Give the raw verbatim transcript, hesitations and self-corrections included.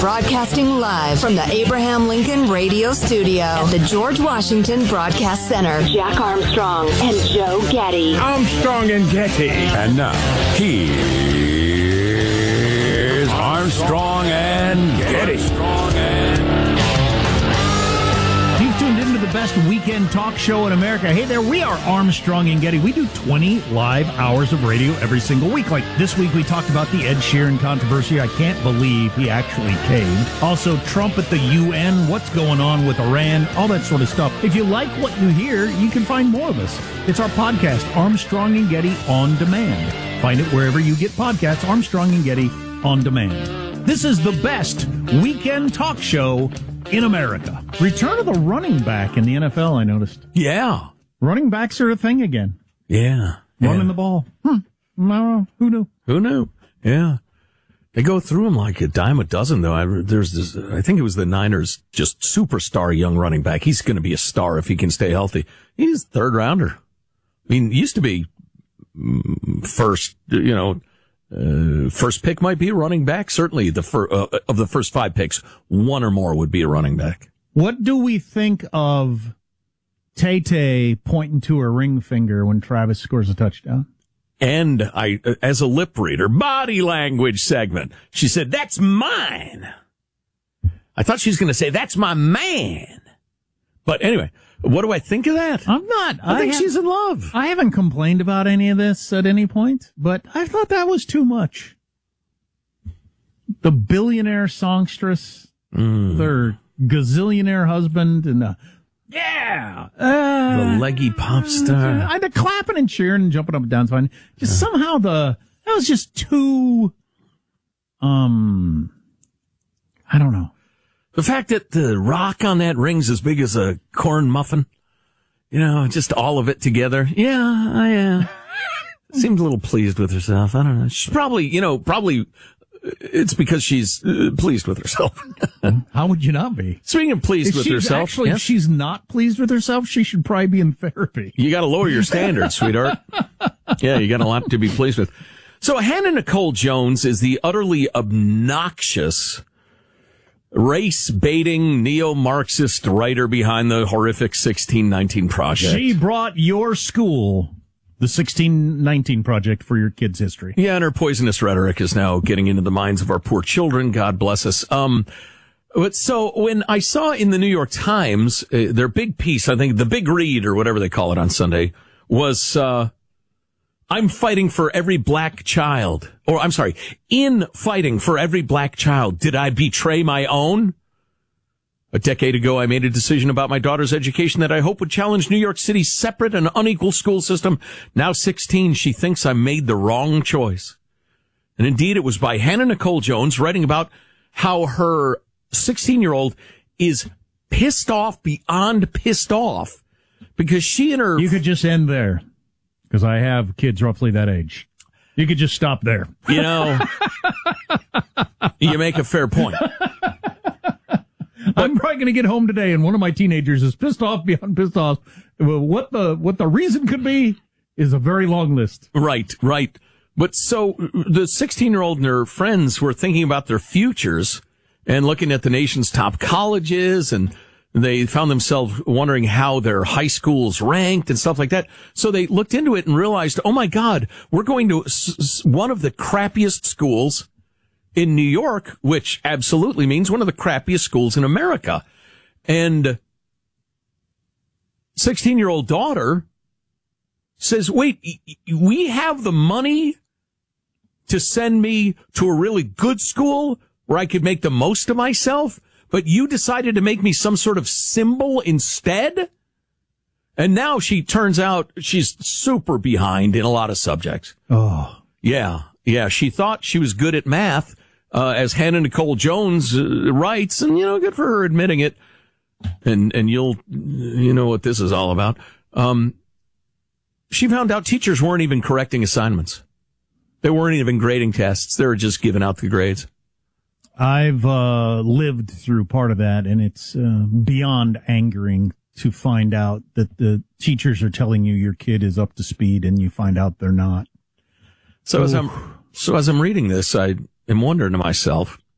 Broadcasting live from the Abraham Lincoln Radio Studio at the George Washington Broadcast Center. Jack Armstrong and Joe Getty. Armstrong and Getty. And now, here's Armstrong and Getty. Armstrong and You've tuned into the best weekend talk show in America. Hey there, we are Armstrong and Getty. We do twenty live hours of radio every single week. Like this week, we talked about the Ed Sheeran controversy. I can't believe he actually caved. Also, Trump at the U N, what's going on with Iran, all that sort of stuff. If you like what you hear, you can find more of us. It's our podcast, Armstrong and Getty On Demand. Find it wherever you get podcasts, Armstrong and Getty On Demand. This is the best weekend talk show in America. Return of the running back in the N F L, I noticed. Yeah. Running backs are a thing again. Yeah. Running yeah. the ball. Hmm. No, who knew? Who knew? Yeah. They go through them like a dime a dozen, though. I, there's this, I think it was the Niners' just superstar young running back. He's going to be a star if he can stay healthy. He's third rounder. I mean, used to be first, you know, Uh, first pick might be a running back. Certainly, the fir- uh, of the first five picks, one or more would be a running back. What do we think of Tay-Tay pointing to her ring finger when Travis scores a touchdown? And I, as a lip reader, body language segment, she said, "That's mine." I thought she was going to say, "That's my man." But anyway, what do I think of that? I'm not. I, I think have, she's in love. I haven't complained about any of this at any point, but I thought that was too much. The billionaire songstress, Mm. their gazillionaire husband, and the, yeah, uh, The leggy pop star. I the clapping and cheering and jumping up and down is fine. Just somehow the that was just too. Um, I don't know. The fact that the rock on that ring's as big as a corn muffin, you know, just all of it together. Yeah, I uh, seemed a little pleased with herself. I don't know. She's probably, you know, probably it's because she's uh, pleased with herself. How would you not be? Speaking of pleased If with she's herself, actually, yeah, if she's not pleased with herself, she should probably be in therapy. you got to lower your standards, sweetheart. Yeah, you got a lot to be pleased with. So Hannah Nicole Jones is the utterly obnoxious, race-baiting, neo-Marxist writer behind the horrific sixteen nineteen Project. She brought your school the sixteen nineteen Project for your kids' history. Yeah, and her poisonous rhetoric is now getting into the minds of our poor children. God bless us. Um, but so when I saw in the New York Times, uh, their big piece, I think the big read or whatever they call it on Sunday, was, uh, I'm fighting for every black child. Or, I'm sorry, in fighting for every black child, did I betray my own? A decade ago, I made a decision about my daughter's education that I hope would challenge New York City's separate and unequal school system. Now sixteen, she thinks I made the wrong choice. And indeed, it was by Hannah Nicole Jones writing about how her sixteen-year-old is pissed off beyond pissed off because she and her... You could just end there, because I have kids roughly that age. You could just stop there. You know, you make a fair point. I'm probably going to get home today, and one of my teenagers is pissed off beyond pissed off. Well, what the what the reason could be is a very long list. Right, right. But so the sixteen-year-old and her friends were thinking about their futures and looking at the nation's top colleges, and they found themselves wondering how their high schools ranked and stuff like that. So they looked into it and realized, oh, my God, we're going to s- s- one of the crappiest schools in New York, which absolutely means one of the crappiest schools in America. And sixteen-year-old daughter says, wait, we have the money to send me to a really good school where I could make the most of myself, but you decided to make me some sort of symbol instead? And now she turns out she's super behind in a lot of subjects. Oh. Yeah, yeah. She thought she was good at math, uh, as Hannah Nicole Jones uh, writes, and, you know, good for her admitting it. And, and you'll, you know what this is all about. Um, she found out teachers weren't even correcting assignments. They weren't even grading tests. They were just giving out the grades. I've uh, lived through part of that, and it's uh, beyond angering to find out that the teachers are telling you your kid is up to speed, and you find out they're not. So Ooh. as I'm so as I'm reading this, I am wondering to myself,